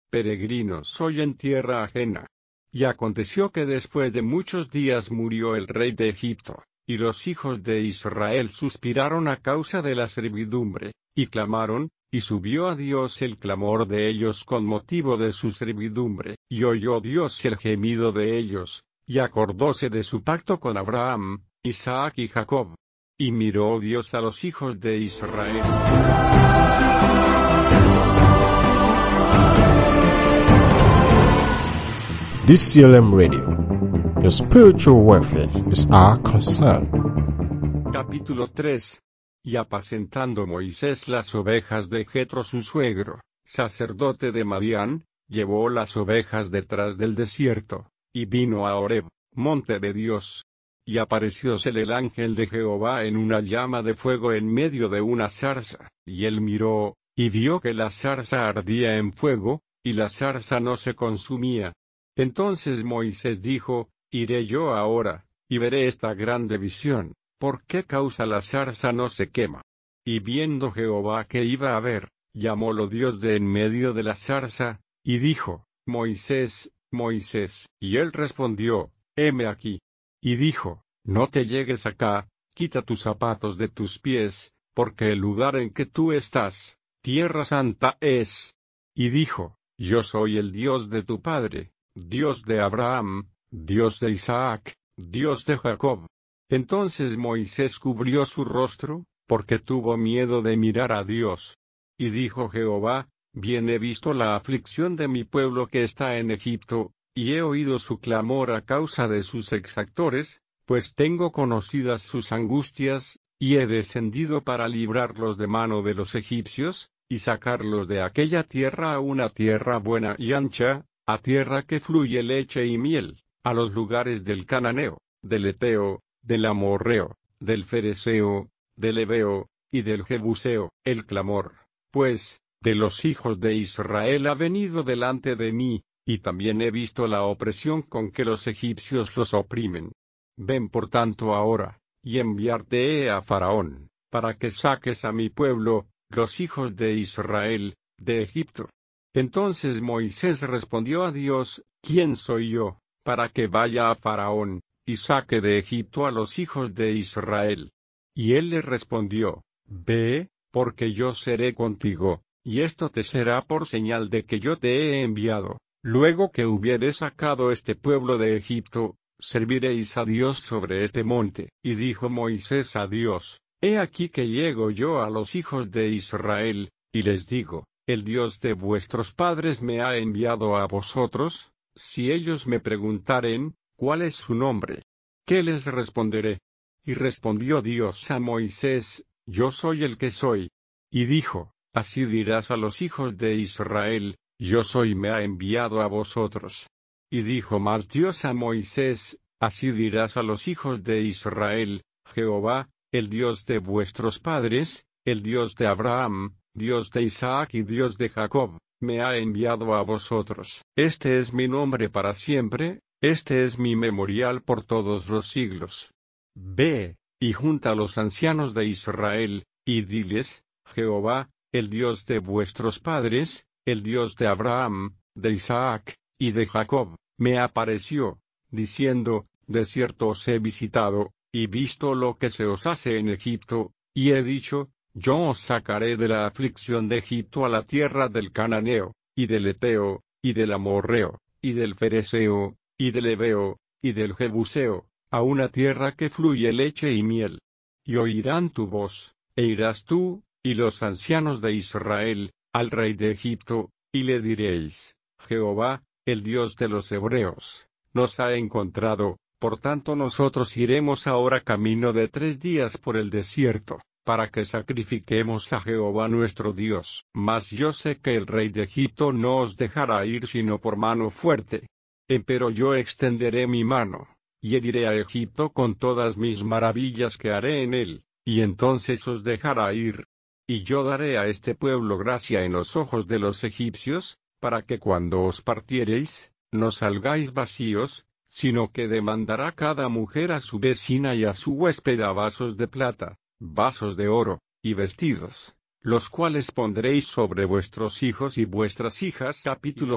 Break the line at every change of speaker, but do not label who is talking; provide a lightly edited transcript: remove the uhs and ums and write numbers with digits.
peregrinos soy en tierra ajena. Y aconteció que después de muchos días murió el rey de Egipto, y los hijos de Israel suspiraron a causa de la servidumbre, y clamaron, y subió a Dios el clamor de ellos con motivo de su servidumbre, y oyó Dios el gemido de ellos, y acordóse de su pacto con Abraham, Isaac y Jacob. Y miró Dios a los hijos de Israel.
DCLM Radio. Your spiritual welfare is our concern.
Capítulo 3. Y apacentando Moisés las ovejas de Jetro su suegro, sacerdote de Madián, llevó las ovejas detrás del desierto, y vino a Horeb, monte de Dios. Y apareciósele el ángel de Jehová en una llama de fuego en medio de una zarza, y él miró, y vio que la zarza ardía en fuego, y la zarza no se consumía. Entonces Moisés dijo, iré yo ahora, y veré esta grande visión, ¿por qué causa la zarza no se quema? Y viendo Jehová que iba a ver, llamólo Dios de en medio de la zarza, y dijo, Moisés, Moisés, y él respondió, heme aquí. Y dijo, no te llegues acá, quita tus zapatos de tus pies, porque el lugar en que tú estás, tierra santa es. Y dijo, yo soy el Dios de tu padre, Dios de Abraham, Dios de Isaac, Dios de Jacob. Entonces Moisés cubrió su rostro, porque tuvo miedo de mirar a Dios. Y dijo Jehová, bien he visto la aflicción de mi pueblo que está en Egipto, y he oído su clamor a causa de sus exactores, pues tengo conocidas sus angustias, y he descendido para librarlos de mano de los egipcios, y sacarlos de aquella tierra a una tierra buena y ancha, a tierra que fluye leche y miel, a los lugares del Cananeo, del Eteo, del Amorreo, del Fereseo, del Heveo, y del Jebuseo. El clamor, pues, de los hijos de Israel ha venido delante de mí, y también he visto la opresión con que los egipcios los oprimen. Ven por tanto ahora, y enviarte he a Faraón, para que saques a mi pueblo, los hijos de Israel, de Egipto. Entonces Moisés respondió a Dios, ¿quién soy yo, para que vaya a Faraón, y saque de Egipto a los hijos de Israel? Y él le respondió, ve, porque yo seré contigo, y esto te será por señal de que yo te he enviado. Luego que hubieres sacado este pueblo de Egipto, serviréis a Dios sobre este monte. Y dijo Moisés a Dios, he aquí que llego yo a los hijos de Israel, y les digo, el Dios de vuestros padres me ha enviado a vosotros. Si ellos me preguntaren, ¿cuál es su nombre? ¿Qué les responderé? Y respondió Dios a Moisés, yo soy el que soy. Y dijo, así dirás a los hijos de Israel, yo soy me ha enviado a vosotros. Y dijo más Dios a Moisés, así dirás a los hijos de Israel, Jehová, el Dios de vuestros padres, el Dios de Abraham, Dios de Isaac y Dios de Jacob, me ha enviado a vosotros. Este es mi nombre para siempre, este es mi memorial por todos los siglos. Ve, y junta a los ancianos de Israel, y diles, Jehová, el Dios de vuestros padres, el Dios de Abraham, de Isaac, y de Jacob, me apareció, diciendo, de cierto os he visitado, y visto lo que se os hace en Egipto, y he dicho, yo os sacaré de la aflicción de Egipto a la tierra del Cananeo, y del Eteo, y del Amorreo, y del Fereseo, y del Heveo, y del Jebuseo, a una tierra que fluye leche y miel. Y oirán tu voz, e irás tú, y los ancianos de Israel, al rey de Egipto, y le diréis, Jehová, el Dios de los hebreos, nos ha encontrado, por tanto nosotros iremos ahora camino de 3 días por el desierto, para que sacrifiquemos a Jehová nuestro Dios. Mas yo sé que el rey de Egipto no os dejará ir sino por mano fuerte. Empero yo extenderé mi mano, y heriré a Egipto con todas mis maravillas que haré en él, y entonces os dejará ir. Y yo daré a este pueblo gracia en los ojos de los egipcios, para que cuando os partiereis, no salgáis vacíos, sino que demandará cada mujer a su vecina y a su huésped a vasos de plata, vasos de oro, y vestidos, los cuales pondréis sobre vuestros hijos y vuestras hijas. Capítulo